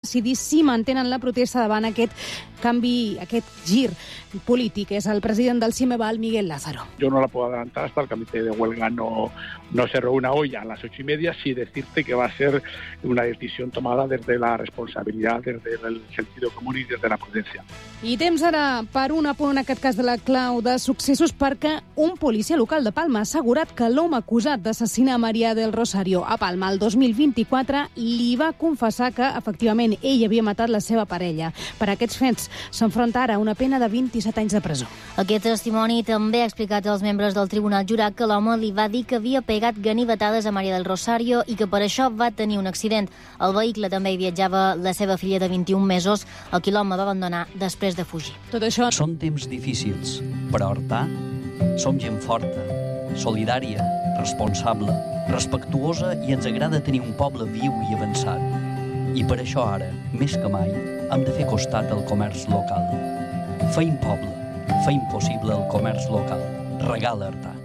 decidir si mantenen la protesta davant aquest canvi, aquest gir polític. És el president del CIMEVAL, Miguel Lázaro. Yo no la puedo adelantar hasta el comité de huelga no se reúna hoy a las 8:30, sí decirte que va a ser una decisión tomada desde la responsabilidad, desde el sentido común y desde la prudencia. I temps ara per un apunt, en aquest cas de la clau de successos, perquè un policia local de Palma ha assegurat que l'home acusat d'assassinar María del Rosario a Palma el 2024 li va confessar que, efectivament, ell havia matat la seva parella. Per aquests fets s'enfronta ara a una pena de 27 anys de presó. Aquest testimoni també ha explicat als membres del tribunal jurat que l'home li va dir que havia pegat ganivetades a María del Rosario i que per això va tenir un accident. Al vehicle també hi viatjava la seva filla de 21 mesos, a qui l'home va abandonar després de fugir. Tot això... Són temps difícils, però a Artà som gent forta, solidària, responsable, respectuosa i ens agrada tenir un poble viu i avançat. I per això ara, més que mai, hem de fer costat al comerç local. Feim poble, feim possible el comerç local. Regala Artà.